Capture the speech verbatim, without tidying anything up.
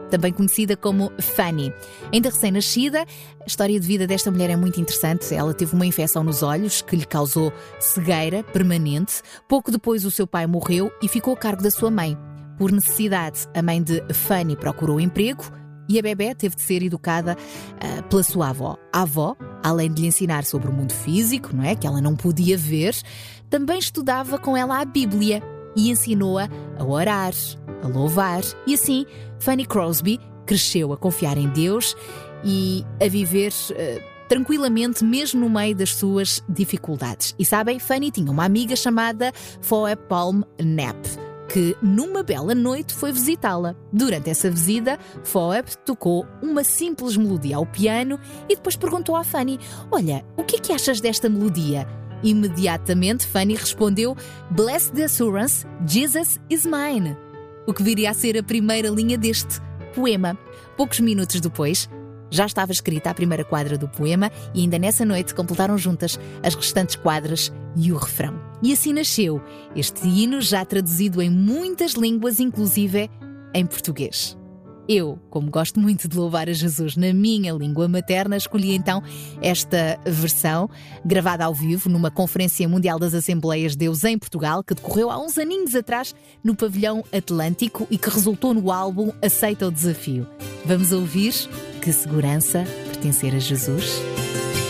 também conhecida como Fanny. Ainda recém-nascida, a história de vida desta mulher é muito interessante. Ela teve uma infecção nos olhos que lhe causou cegueira permanente. Pouco depois o seu pai morreu e ficou a cargo da sua mãe. Por necessidade, a mãe de Fanny procurou emprego e a bebé teve de ser educada uh, pela sua avó. A avó, além de lhe ensinar sobre o mundo físico, não é, que ela não podia ver, também estudava com ela a Bíblia e ensinou-a a orar, a louvar. E assim, Fanny Crosby cresceu a confiar em Deus e a viver uh, tranquilamente, mesmo no meio das suas dificuldades. E sabem, Fanny tinha uma amiga chamada Phoebe Palm Knapp, que numa bela noite foi visitá-la. Durante essa visita, Phoebe tocou uma simples melodia ao piano e depois perguntou à Fanny: olha, o que é que achas desta melodia? Imediatamente Fanny respondeu: Blessed the assurance, Jesus is mine, o que viria a ser a primeira linha deste poema. Poucos minutos depois, já estava escrita a primeira quadra do poema e ainda nessa noite completaram juntas as restantes quadras e o refrão. E assim nasceu este hino, já traduzido em muitas línguas, inclusive em português. Eu, como gosto muito de louvar a Jesus na minha língua materna, escolhi então esta versão, gravada ao vivo numa Conferência Mundial das Assembleias de Deus em Portugal, que decorreu há uns aninhos atrás no Pavilhão Atlântico e que resultou no álbum Aceita o Desafio. Vamos ouvir: Que segurança pertencer a Jesus.